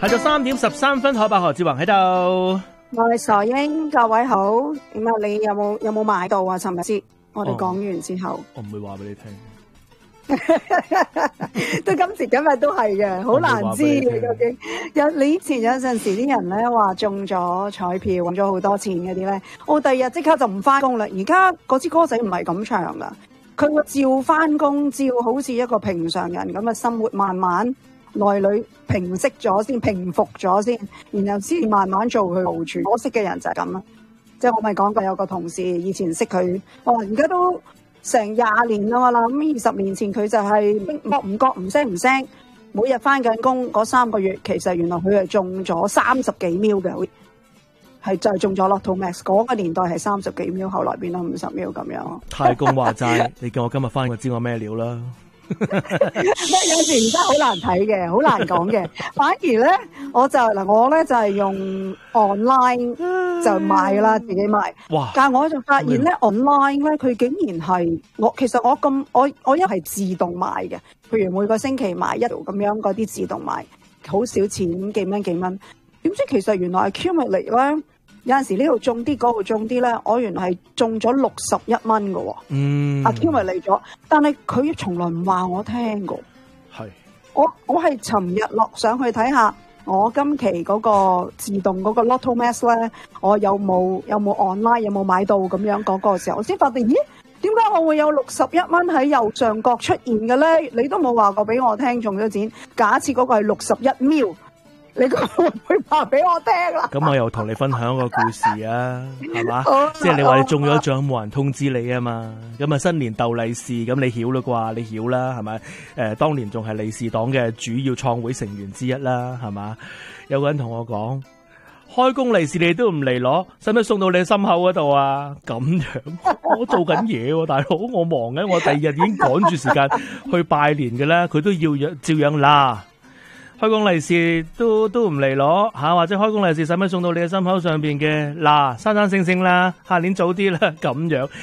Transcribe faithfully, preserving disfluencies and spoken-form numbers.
晝三點十三分，海伯何志宏喺度。 我係傻英，各位好。點啊？你有冇有冇買到啊？尋日先，我哋講完之後， 我唔會話俾你聽。 到今時今日都係嘅，好難知嘅究竟。有你以前有陣時啲人咧話中咗彩票，揾咗好多錢嗰啲咧，我第二日即刻就唔翻工啦。而家嗰支歌仔唔係咁唱噶，佢會照翻工，照好似一個平常人咁嘅生活，慢慢內裏平息咗先，平復咗先，然後先慢慢做佢好處。我識嘅人就係咁啦，即係我咪講過有個同事以前識佢，哇，而家都成廿年啦嘛啦，咁二十年前佢就係覺唔覺唔聲唔聲，每日翻緊工嗰三個月，其實原來佢係中咗三十幾秒嘅，係就係中咗 Lotto Max 嗰個年代係三十幾秒，後來變咗五十秒咁樣。太公話齋，你叫我今日翻，我知我咩料啦。 有時而家好難睇嘅，好難講嘅。反而咧，我就嗱，我咧就係、是、用 online 就買啦，自己買。哇！但係我就發現咧，online 咧佢竟然係我其實我咁我我一係自動買嘅，譬如每個星期買一條咁樣嗰啲自動買，好少錢幾蚊幾蚊。點知其實原來 accumulate 咧。有陣時呢度中啲，嗰度中啲咧，我原來係中咗六十一蚊嘅。嗯，阿 Q 咪嚟咗，但係佢從來唔話我聽過。係，我我係尋日落上去睇下，我今期嗰個自動嗰個 Lotto Max 咧，我有冇有冇 online 有冇買到咁樣嗰個時候，我先發現，咦，點解我會有六十一蚊喺右上角出現嘅咧？你都冇話過俾我聽中咗錢，假設嗰個係六十一秒。你會唔會話俾我聽啦？ 咁我又同你分享一個故事啊，係嘛？即係你話你中咗獎冇人通知你啊嘛？咁啊新年鬥利是，咁你曉啦啩？你曉啦係咪？誒、呃，當年仲係利是黨嘅主要創會成員之一啦，係嘛？有個人同我講，開工利是你都唔嚟攞，使唔使送到你心口嗰度啊？咁樣，我做緊嘢喎，大佬，我忙嘅，我第二日已經趕住時間去拜年嘅啦，佢都要照樣啦。開工利是都都唔嚟攞吓，或者開工利是使乜送到你嘅心口上邊嘅嗱，生生性性啦，下年早啲啦，咁樣。